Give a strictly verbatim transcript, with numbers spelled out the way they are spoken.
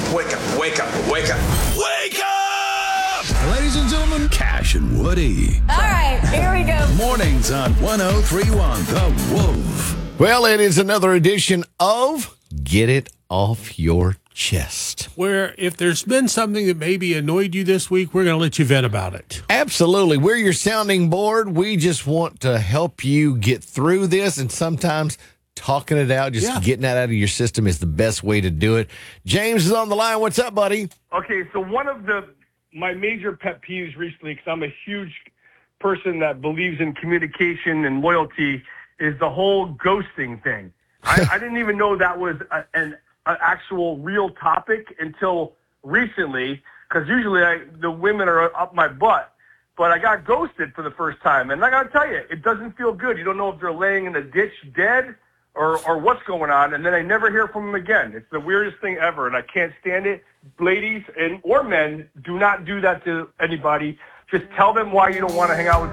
Wake up, wake up, wake up. Wake up! Ladies and gentlemen, Cash and Woody. All right, here we go. Mornings on one oh three point one The Wolf. Well, it is another edition of Get It Off Your Chest. Where if there's been something that maybe annoyed you this week, we're going to let you vent about it. Absolutely. We're your sounding board. We just want to help you get through this, and sometimes talking it out, just Yeah. getting that out of your system is the best way to do it. James is on the line. What's up, buddy? Okay, so one of the my major pet peeves recently, because I'm a huge person that believes in communication and loyalty, is the whole ghosting thing. I, I didn't even know that was a, an a actual real topic until recently, because usually I, the women are up my butt. But I got ghosted for the first time, and I got to tell you, it doesn't feel good. You don't know if they're laying in a ditch dead or, or what's going on, and then I never hear from them again. It's the weirdest thing ever, and I can't stand it. Ladies and or men, do not do that to anybody. Just tell them why you don't want to hang out with